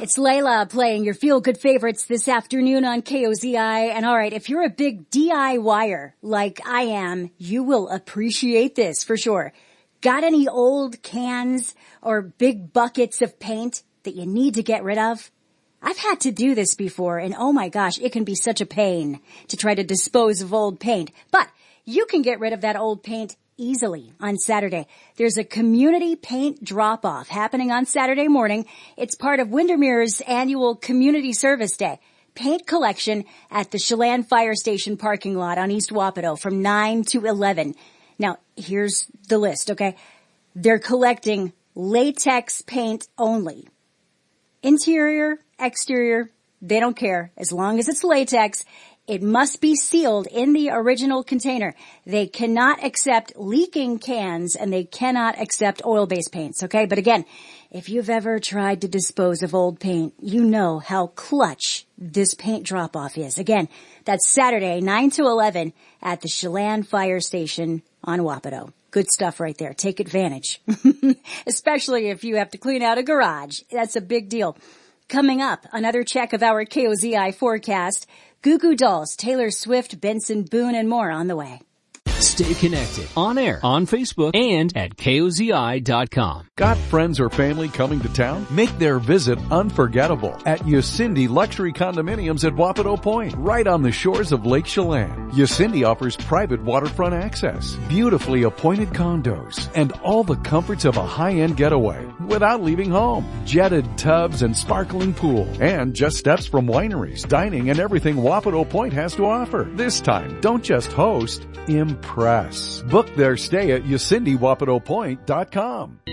It's Layla playing your feel-good favorites this afternoon on KOZI. And all right, if you're a big DIYer like I am, you will appreciate this for sure. Got any old cans or big buckets of paint that you need to get rid of? I've had to do this before, and oh my gosh, it can be such a pain to try to dispose of old paint. But you can get rid of that old paint easily on Saturday. There's a community paint drop-off happening on Saturday morning. It's part of Windermere's annual Community Service Day. Paint collection at the Chelan Fire Station parking lot on East Wapato from 9 to 11. Now, here's the list, okay? They're collecting latex paint only. Interior, exterior, they don't care. As long as it's latex, it must be sealed in the original container. They cannot accept leaking cans and they cannot accept oil-based paints, okay? But again, if you've ever tried to dispose of old paint, you know how clutch this paint drop-off is. Again, that's Saturday, 9 to 11 at the Chelan Fire Station on Wapato. Good stuff right there. Take advantage. Especially if you have to clean out a garage. That's a big deal. Coming up, another check of our KOZI forecast. Goo Goo Dolls, Taylor Swift, Benson Boone, and more on the way. Stay connected on air, on Facebook, and at KOZI.com. Got friends or family coming to town? Make their visit unforgettable at Yosemite Luxury Condominiums at Wapato Point, right on the shores of Lake Chelan. Yosemite offers private waterfront access, beautifully appointed condos, and all the comforts of a high-end getaway without leaving home. Jetted tubs and sparkling pool, and just steps from wineries, dining, and everything Wapato Point has to offer. This time, don't just host, impress. Book their stay at YosemiteWapatoPoint.com.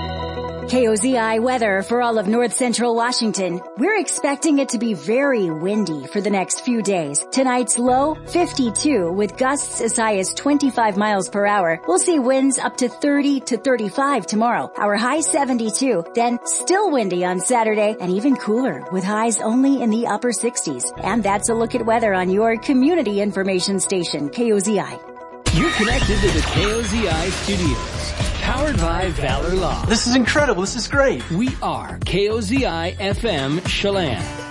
KOZI weather for all of north central Washington. We're expecting it to be very windy for the next few days. Tonight's low, 52, with gusts as high as 25 miles per hour. We'll see winds up to 30 to 35 tomorrow. Our high 72, then still windy on Saturday and even cooler with highs only in the upper 60s. And that's a look at weather on your community information station, KOZI. You're connected to the KOZI studios. Powered by Valor Law. This is incredible. This is great. We are KOZI FM Chelan.